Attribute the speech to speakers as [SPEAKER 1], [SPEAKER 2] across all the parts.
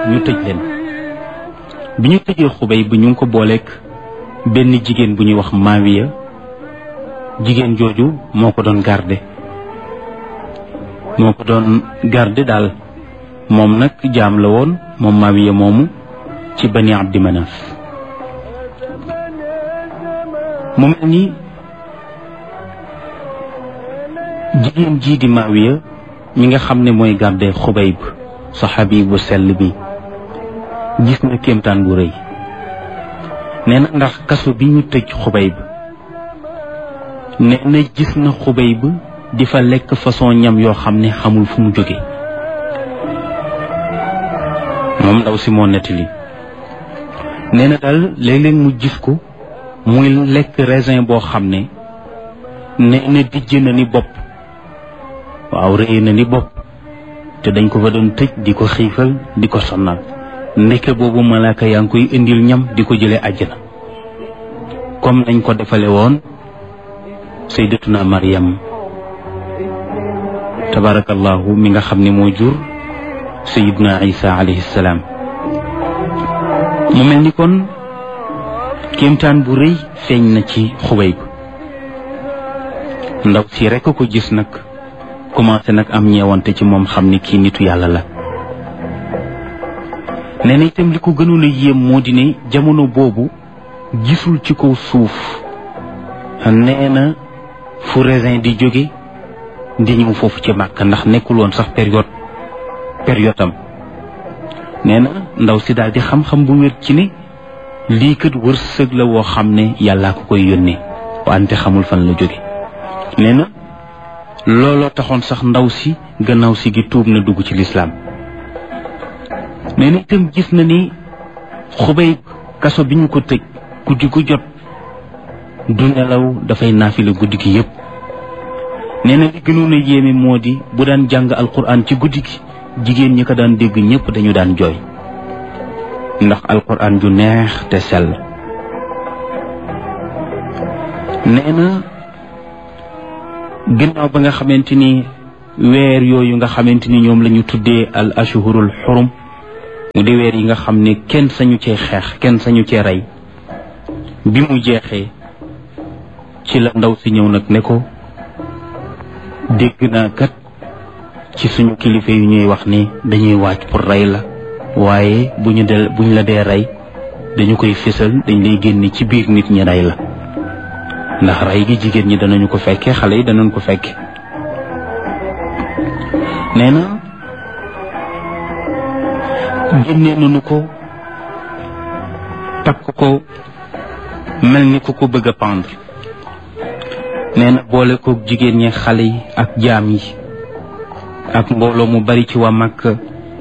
[SPEAKER 1] ñu tëj leen bi ñu tëjee Xubayb ñu ngi ko booleeg benn jigéen bu ñuy wax Maawiya jigéen jooju moo ko doon garde daal moom nag jaam la woon moom Maawiya moomu ci Bani Abdi Manaf mu mel ni jigéen jii di Maawiya mi nga xam ne mooy garde Xubayb saxaabi bu sell bi gis na kéemtaan bu rëy nee na ndax kaso bi ñu tëj Xubayb nee na gis na Xubayb di fa lekk façon ñam yoo xam ne xamul fu mu jóge moom ndaw si moo nettali nee na daal léeg-léeg mu gis ko muy lekk raisin boo xam ne nee na dijj na ni bopp waaw rëy na ni bopp te dañ ko fa doon tëj di ko xiifal di ko sonnal ndeke boobu malaaka yaa ngi koy indil ñam di ko jëlee àjjana comme nañ ko defale woon sayyidatuna Maryam tabarakallahu mi nga xam ne moo jur sayyidna Isa alayhi salaam mu mel ni kon kéemtaan bu rëy feeñ na ci Xubayb ndaw si rekk ko gis nag commencé nag am ñeewante ci moom xam ni kii nitu yàlla la nee na itam li ko gënoon a yéem moo di ne jamono boobu gisul ci kaw suuf nee na fu raisin di jóge di ñëw foofu ci Màkka ndax nekkul woon sax période am nee na ndaw si daal di xam-xam bu wér ci ne lii kat wërsëg la woo xam ne yàllaa ko koy yónnee wante xamul fan la jóge nee na looloo taxoon sax ndaw si gannaaw si gi tuub na dugg ci lislaam nee na itam gis na ni Xubayb kaso bi ñu ko tëj guddi gu jot du nelaw dafay naafila guddi gi yépp nee na li gënoon a yéeme moo di bu daan jàng alquran ci guddi gi jigéen ñi ko daan dégg ñépp dañu daan jooy ndax alquran ju neex te sell nee na ginnaaw ba nga xamante ni weer yooyu nga xamante ni ñoom la ñu tuddee al ashhurul xurum mu di weer yi nga xam ne kenn sañu cee xeex kenn sañu cee rey bi mu jeexee ci la ndaw si ñëw nag ne ko dégg naa kat ci suñu kilifa yu ñuy wax ni dañuy waaj pour rey la waaye buñ la dee rey dañu koy fésal dañ lay génne ci biir nit ñi rey la ndax rey gi jigéen ñi danañu ko fekke xale yi danañ ko fekke nee na génne nañu ko takk ko mel ni ku ko bëgg a pendre nee na boole ko jigéen ñi xale yi ak jaam yi ak mbooloo mu bari ci waa Makka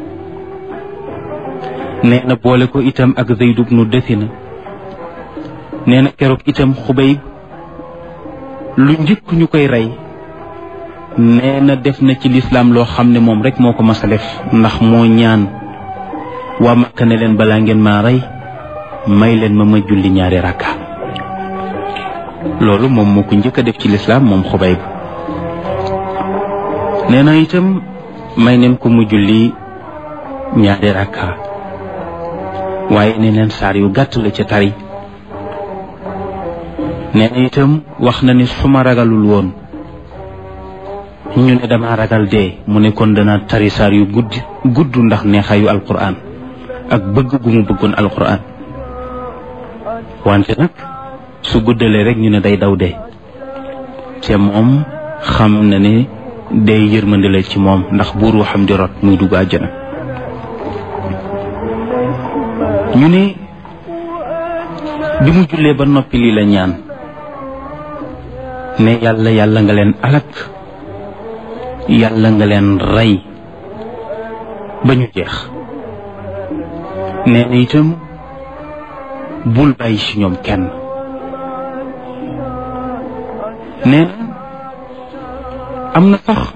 [SPEAKER 1] nee na boole ko itam ak Zayd ibnu Dathina nee na keroog itam Xubayb lu njëkk ñu koy rey nee na def na ci lislaam loo xam ne moom rek moo ko mas a def ndax moo ñaan waa Makka ne leen balaa ngeen maa rey may leen ma julli 2 rakka loolu moom moo ko njëkk a def ci lislaam moom Xubayb nee na itam may neen ko mu julli 2 rakka waaye ne leen saar yu gàtt la ca tari nee na itam wax na ni su ma ragalul woon ñu ne dama ragal dee mu ne kon dana tari saar yu gudd ndax neexaayu alquran ak bëgg gu mu bëggoon alquran wante nag su guddalee rek ñu ne day daw dee te moom xam na ne day yërmande la ci moom ndax buur waxam di rot muy dugg àjjana ñu ne bi mu jullee ba noppi lii la ñaan ne yàlla nga leen alak yàlla nga leen rey ba ñu jeex nee na itam bul bàyyi ci ñoom kenn nee na am na sax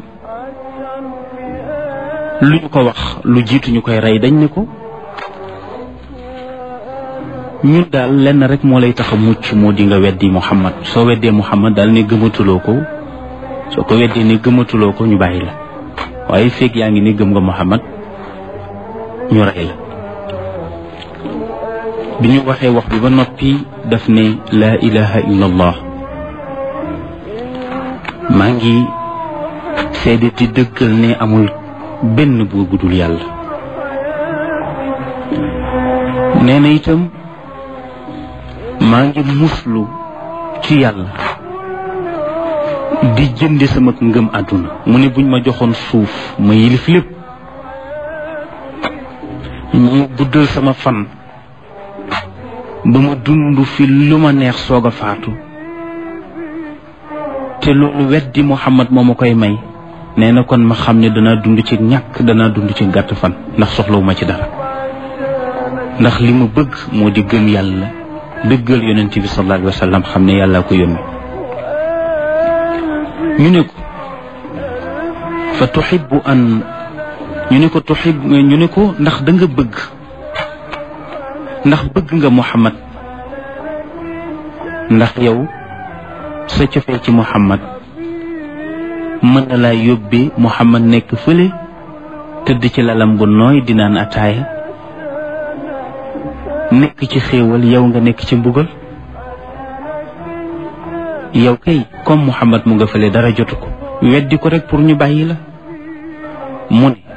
[SPEAKER 1] lu ñu ko wax lu jiitu ñu koy rey dañ ne ko ñun daal lenn rek moo lay tax a mucc moo di nga weddi Muhammad soo weddee Muhammad daal ne gëmatuloo ko soo ko weddee ne gëmatuloo ko ñu bàyyi la waaye feeg yaa ngi ne gëm nga Muhammad ñu rey la bi ñu waxee wax bi ba noppi daf ne laa ilaha illa allah maa ngi seede di dëggal ne amul benn buur bu dul yàlla. nee na itam maa ngi muslu ci yàlla di jënde sama ngëm àdduna. mu ne buñ ma joxoon suuf ma yilif lépp, ñu guddal sama fan ba ma dund fi lu ma neex soog a faatu, te loolu weddi Muhammad moo ma koy may, nee na kon ma xam ne danaa dund ci ñàkk, danaa dund ci gàtt fan, ndax soxlawuma ci dara. ndax li ma bëgg moo di gëm yàlla, dëggal yonent bi sallallahu alayhi wa sallam, xam ne yàlla ko yónni. ñu ne ko fa tuhibbu an ñu ne ko ndax da nga bëgg, ndax bëgg nga Muhammad, ndax yow sa cofeel ci Muhammad mën na laa yóbbee Muhammad nekk fële tëdd ci lalam bu nooy di naan ataaya, nekk ci xéewal, yow nga nekk ci mbugal. yow kay comme Muhammad mu nga fële dara jotu ko, weddi ko rek pour ñu bàyyi la. mu ne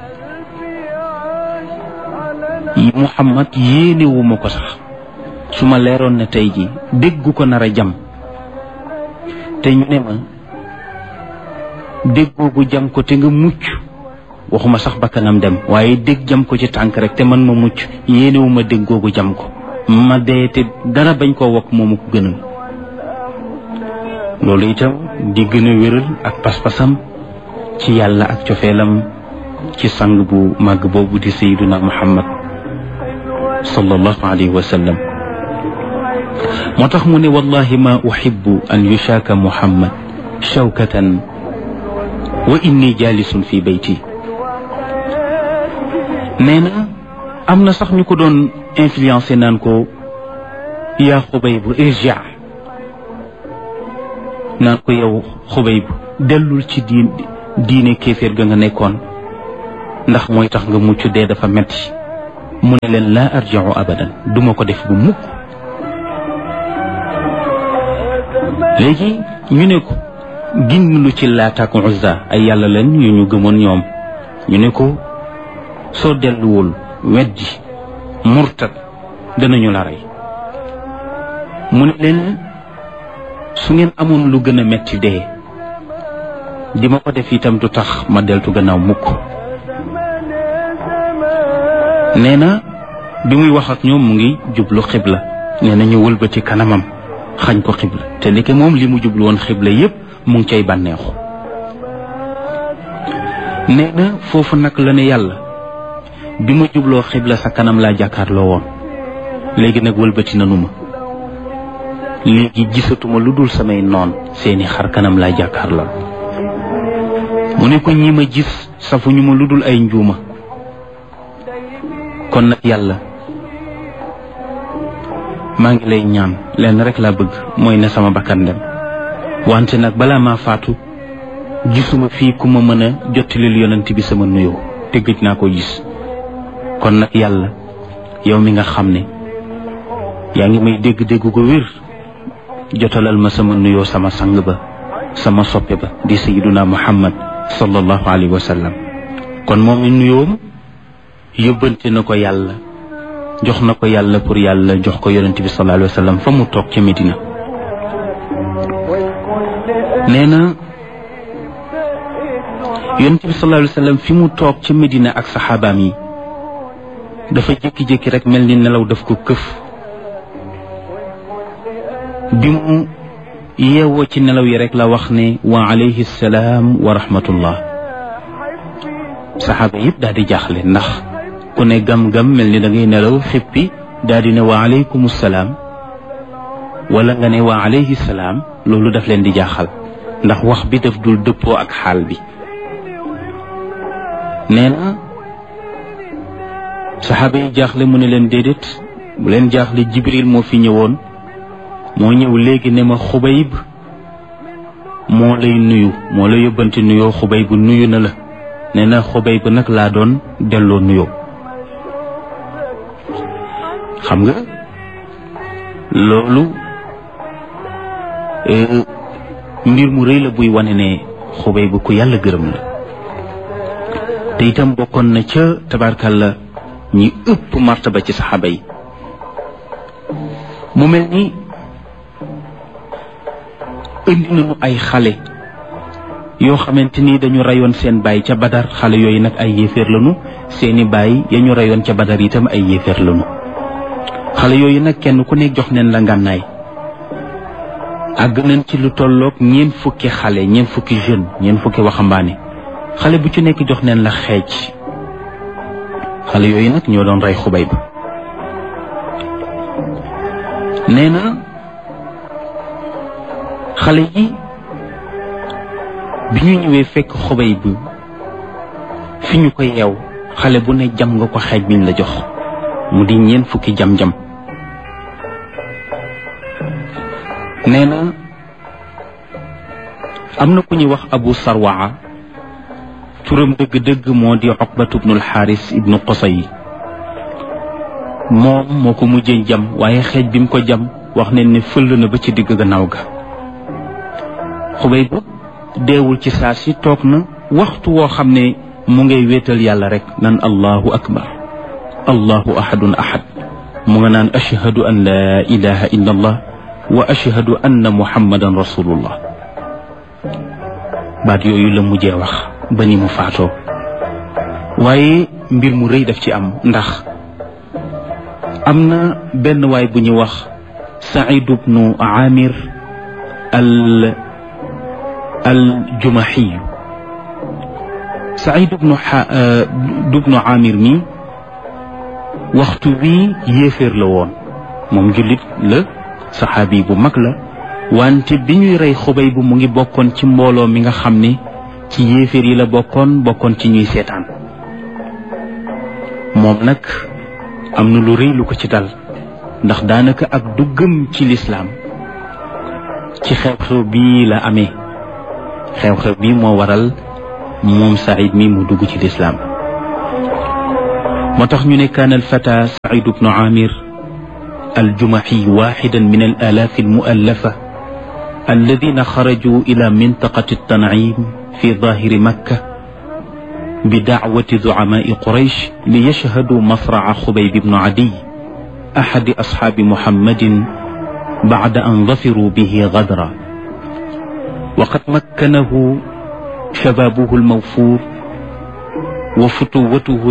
[SPEAKER 1] Muhammad yéenewuma ko sax, su ma leeroon ne tey ji déggu ko nar a jam, te ñu ne ma déggoogu jam ko te nga mucc, waxuma sax bakkanam dem, waaye dégg jam ko ci tànk rek te man ma mucc, yéenewuma déggoogu jam ko, ma dee te dara bañ koo wokk moomu ko gënal. loolu itam di gën a wéral ak pas-pasam ci yàlla ak cofeelam ci sang bu màgg boobu di sayyiduna Muhammad sallallahu alayhi wa sallam. moo tax mu ne wallahi ma uhibbu an yushaaka Muhammad shawkatan wa inni jalisun fi bayti. nee na am na sax ñu ko doon influencé naan ko yaa Xubayb irji' naan ko yow Xubayb dellul ci diine kéeféer ga nga nekkoon, ndax mooy tax nga mucc, dee dafa metti. mu ne leen laa arji'u abadan, duma ko def bu mukk. léegi ñu ne ko giñ lu ci Laat ak Uzza ay yàlla leen yu ñu gëmoon ñoom. ñu ne ko soo delluwul weddi murtad danañu la rey. mu ne leen su ngeen amoon lu gën a metti dee di ma ko def itam du tax ma deltu gannaaw mukk. nee na bi muy wax ak ñoom mu ngi jublu xibla. nee na ñu wëlbati kanamam xañ ko xibla, te ndeke moom li mu jublu woon xibla yépp mu ngi cay bànneexu. nee na foofu nag la ne yàlla, bi ma jubloo xibla sa kanam laa jàkkaarloo woon, léegi nag wëlbati nanu ma, léegi gisatuma lu dul samay noon, seeni xar kanam laa jàkkaarloo. mu ne ko ñi ma gis safuñu ma lu dul ay njuuma. kon nag yàlla maa ngi lay ñaan lenn rek laa bëgg, mooy ne sama bakkan dem, wante nag balaa maa faatu gisuma fii ku ma mën a jottalil yonent bi sama nuyoo, te gëj naa ko gis. kon nag yàlla yow mi nga xam ne yaa ngi may dégg-dégg ko wér, jotalal ma sama nuyoo sama sang ba, sama soppe ba di sayyiduna Muhammad sallallahu alayhi wa sallam. kon moom mi nuyoom yóbbante na ko yàlla, jox na ko yàlla pour yàlla jox ko yonent bi sallallahu alayhi wa sallam fa mu toog ca Medina. nee na yonent bi sallallahu alayhi wa sallam fi mu toog ca Medina ak saxaabaam yi dafa jékki-jékki rek mel ni nelaw daf ko këf. bi mu yeewoo ci nelaw yi rek la wax ne wa alayhi salaam wa rahmatullah. saxaaba yëpp daal di jaaxle, ndax ku ne gam-gam mel ni da ngay nelaw xippi daal di ne wa alaykum salaam wala nga ne wa alayhi salaam, loolu daf leen di jaaxal, ndax wax bi daf dul dëppoo ak xaal bi. nee na saxaaba yi jaaxle, mu ne leen déedéet bu leen jaaxle, Jibril moo fi ñëwoon, moo ñëw léegi ne ma Xubayb moo lay nuyu, moo la yóbbante nuyoo, Xubayb nuyu na la. nee na Xubayb nag laa doon delloo nuyoo. xam nga loolu mbir mu rëy la buy wane ne Xubayb ku yàlla gërëm la te itam bokkoon na ca tabarkalla ñi ëpp martaba ci saxaaba yi. mu mel ni indi nañu ay xale yoo xamante ni dañu rayoon seen baay ca Badar. xale yooyu nag ay yéeféer lañu, seeni baay ya ñu rayoon ca Badar itam ay yéeféer lañu. xale yooyu nag kenn ku nekk jox neen la ngànnaay. àgg nañ ci lu tolloog 4 fukki xale, 4 fukki jeune, 4 fukki waxambaane. xale bu ci nekk jox neen la xeej. xale yooyu nag ñoo doon rey Xubayb. nee na xale yi bi ñu ñëwee fekk Xubayb fi ñu ko yeew, xale bu ne jam nga ko xeej biñ la jox, mu di 4 fukki jam-jam. nee na am na ku ñuy wax Abu Sarwaa, turam dëgg-dëgg moo di Uqbatu ibnul Xaaris ibnu Qusay. moom moo ko mujjee jam, waaye xeej bi mu ko jam wax nañ ne fëll na ba ci digg gannaaw ga. Xubayb deewul ci saa si, toog na waxtu woo xam ne mu ngay wéetal yàlla rek naan allahu akbar, allahu ahadun ahad. mu nga naan ashhadu an la ilaha illa allah wa ashhadu anna muhammadan rasulullah. baat yooyu la mujjee wax ba ni mu faatoo. waaye mbir mu rëy daf ci am, ndax am na benn waay bu ñu wax Saïd ibnu Amir al Jumahi. Saïd ibnu Amir mi waxtu wi yéeféer la woon, moom jullit la, saxaabi bu mag la, wante bi ñuy rey Xubayb mu ngi bokkoon ci mbooloo mi nga xam ne ci yéeféer yi la bokkoon ci ñuy seetaan. moom nag am na lu rëy lu ko ci dal, ndax daanaka ak duggam ci lislaam ci xew-xew bii la amee. xew-xew bii moo waral moom Saïd mi mu dugg ci lislaam. moo tax ñu ne kaana alfata Saïd ibnu Amir aljumahi waxidan min alalaaf almuallafa alladina xaraju ila mintaqati altancim fi dahiri makka بدعوة زعماء قريش ليشهدوا مصرع خبيب بن عدي أحد أصحاب محمد بعد أن ظفروا به غدرا. وقد مكنه شبابه الموفور وفتوته